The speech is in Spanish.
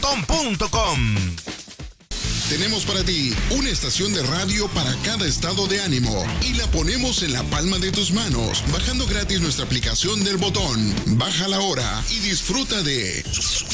botón.com. Tenemos para ti una estación de radio para cada estado de ánimo y la ponemos en la palma de tus manos, bajando gratis nuestra aplicación del Botón. Bájala ahora y disfruta de